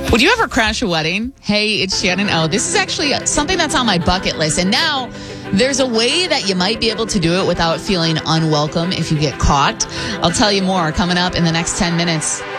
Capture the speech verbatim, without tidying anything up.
Would you ever crash a wedding? Hey, it's Shannon O. This is actually something that's on my bucket list. And now there's a way that you might be able to do it without feeling unwelcome if you get caught. I'll tell you more coming up in the next ten minutes.